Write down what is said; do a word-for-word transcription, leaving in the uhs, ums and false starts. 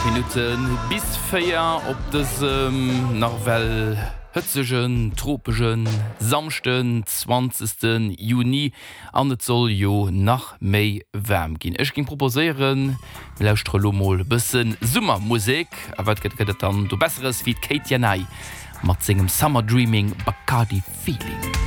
Minuten bis vier op des ähm, nach well hëtzegen, tropischen, samchten zwanzigsten Juni an et soll jo nach méi wärm gin. Ech gin proposeieren Laustrolomol bëssen Summermusik, a wat gët gët dann du besseres wie Kate Janai mat singem Summer Dreaming Bacardi Feeling.